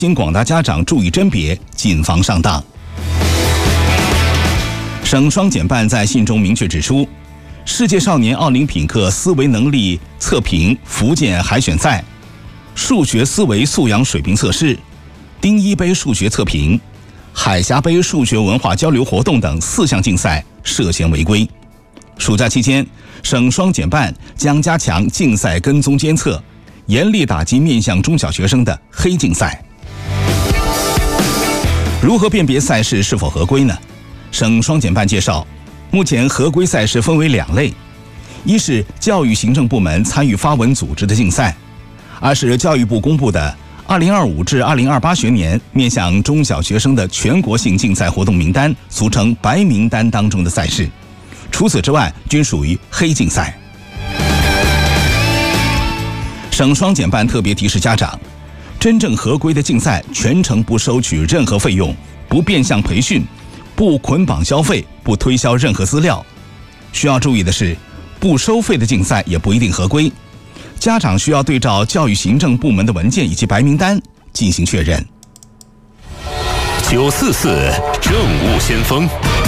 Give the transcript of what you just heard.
请广大家长注意甄别，谨防上当。省双减办在信中明确指出，世界少年奥林匹克思维能力测评福建海选赛、数学思维素养水平测试、丁一杯数学测评、海峡杯数学文化交流活动等4项竞赛涉嫌违规。暑假期间，省双减办将加强竞赛跟踪监测，严厉打击面向中小学生的黑竞赛。如何辨别赛事是否合规呢？省双减办介绍，目前合规赛事分为2类，一是教育行政部门参与发文组织的竞赛，二是教育部公布的2025至2028学年面向中小学生的全国性竞赛活动名单，俗称白名单当中的赛事，除此之外均属于黑竞赛。省双减办特别提示家长，真正合规的竞赛全程不收取任何费用，不变相培训，不捆绑消费，不推销任何资料。需要注意的是，不收费的竞赛也不一定合规，家长需要对照教育行政部门的文件以及白名单进行确认。 944政务先锋。